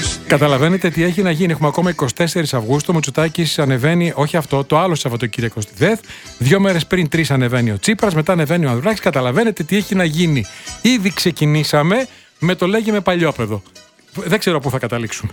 Καταλαβαίνετε τι έχει να γίνει. Έχουμε ακόμα 24 Αυγούστου. Ο Μητσοτάκης ανεβαίνει, όχι αυτό, το άλλο Σαββατοκύριακο στη ΔΕΘ. 2 μέρες πριν 3 ανεβαίνει ο Τσίπρας, μετά ανεβαίνει ο Ανδρουλάκης. Καταλαβαίνετε τι έχει να γίνει. Ήδη ξεκινήσαμε με το λέγε παλιόπαιδο. Δεν ξέρω πού θα καταλήξουμε.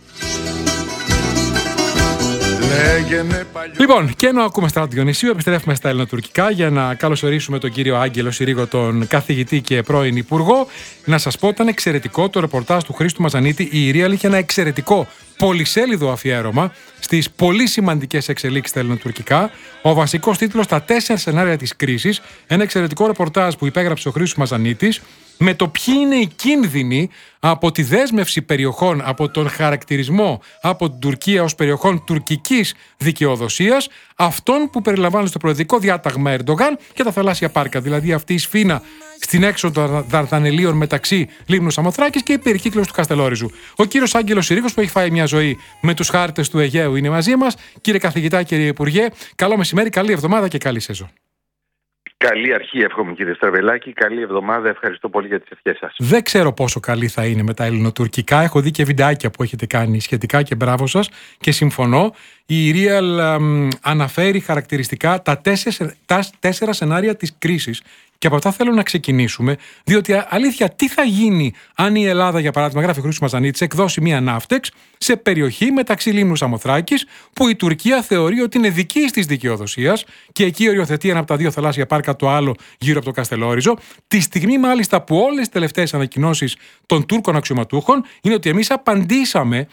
Λοιπόν, και ενώ ακούμε στα Διονυσίου, επιστρέφουμε στα ελληνοτουρκικά για να καλωσορίσουμε τον κύριο Άγγελο Συρίγο, τον καθηγητή και πρώην υπουργό. Να σας πω, ήταν εξαιρετικό το ρεπορτάζ του Χρήστου Μαζανίτη. Η Real είχε ένα εξαιρετικό πολυσέλιδο αφιέρωμα στις πολύ σημαντικές εξελίξεις στα ελληνοτουρκικά. Ο βασικός τίτλος, τα 4 σενάρια της κρίσης. Ένα εξαιρετικό ρεπορτάζ που υπέγραψε ο Χρήστος Μαζανίτης, με το ποιοι είναι οι κίνδυνοι από τη δέσμευση περιοχών, από τον χαρακτηρισμό από την Τουρκία ως περιοχών τουρκικής δικαιοδοσίας, αυτών που περιλαμβάνουν στο προεδρικό διάταγμα Ερντογάν και τα θαλάσσια πάρκα, δηλαδή αυτή η σφήνα στην έξοδο των Δαρδανελίων μεταξύ Λίμνου Σαμοθράκης και η περικύκλωση του Καστελόριζου. Ο κύριος Άγγελος Συρίγος, που έχει φάει μια ζωή με τους χάρτες του Αιγαίου, είναι μαζί μας. Κύριε καθηγητά, κύριε Υπουργέ, καλό μεσημέρι, καλή εβδομάδα και καλή σεζόν. Καλή αρχή, εύχομαι κύριε Στραβελάκη. Καλή εβδομάδα. Ευχαριστώ πολύ για τις ευχές σας. Δεν ξέρω πόσο καλή θα είναι με τα ελληνοτουρκικά. Έχω δει και βιντεάκια που έχετε κάνει σχετικά και μπράβο σας και συμφωνώ. Η Real αναφέρει χαρακτηριστικά τα 4 σενάρια της κρίσης. Και από αυτά θέλω να ξεκινήσουμε, διότι αλήθεια, τι θα γίνει αν η Ελλάδα, για παράδειγμα, γράφει ο Χρήστος Μαζανίτης, εκδώσει μία ναύτεξ σε περιοχή μεταξύ Λίμνου Σαμοθράκης, που η Τουρκία θεωρεί ότι είναι δική της δικαιοδοσίας και εκεί οριοθετεί ένα από τα 2 θαλάσσια πάρκα, το άλλο γύρω από το Καστελόριζο. Τη στιγμή μάλιστα που όλες τις τελευταίες ανακοινώσεις των Τούρκων αξιωματούχων είναι ότι εμείς απαντήσαμε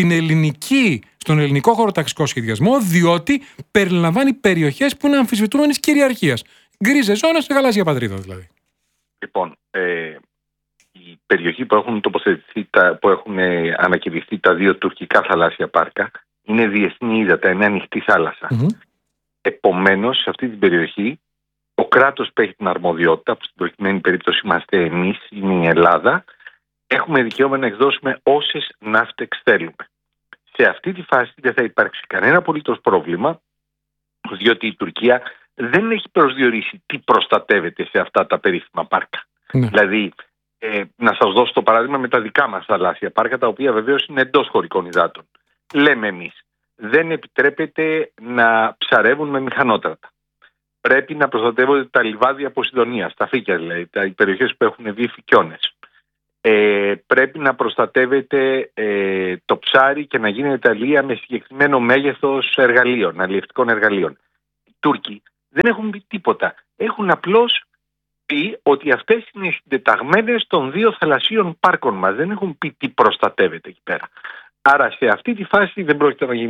στον ελληνικό χωροταξικό σχεδιασμό, διότι περιλαμβάνει περιοχές που είναι αμφισβητούμενης κυριαρχίας. Γκρίζες ζώνες σε γαλάζια πατρίδα δηλαδή. Λοιπόν, η περιοχή που έχουν τοποθετηθεί, που έχουν ανακηρυχθεί τα 2 τουρκικά θαλάσσια πάρκα, είναι διεθνή ύδατα, είναι ανοιχτή θάλασσα. Επομένως, σε αυτή την περιοχή, ο κράτος που έχει την αρμοδιότητα, που στην προκειμένη περίπτωση είμαστε εμείς, είναι η Ελλάδα, έχουμε δικαίωμα να εκδώσουμε όσες ναύτεξ θέλουμε. Σε αυτή τη φάση δεν θα υπάρξει κανένα απολύτως πρόβλημα, διότι η Τουρκία δεν έχει προσδιορίσει τι προστατεύεται σε αυτά τα περίφημα πάρκα. Ναι. Δηλαδή, να σας δώσω το παράδειγμα με τα δικά μας θαλάσσια πάρκα, τα οποία βεβαίως είναι εντός χωρικών υδάτων. Λέμε εμείς, δεν επιτρέπεται να ψαρεύουν με μηχανότρατα. Πρέπει να προστατεύονται τα λιβάδια Ποσειδονίας, τα φύκια δηλαδή, οι περιοχές που έχουν βγει φυκιώνες. Πρέπει να προστατεύεται το ψάρι και να γίνεται αλεία με συγκεκριμένο μέγεθος εργαλείων, αλλιευτικών εργαλείων. Οι Τούρκοι δεν έχουν πει τίποτα. Έχουν απλώς πει ότι αυτές είναι συντεταγμένες των 2 θαλασσίων πάρκων μας. Δεν έχουν πει τι προστατεύεται εκεί πέρα. Άρα σε αυτή τη φάση δεν πρόκειται να γίνει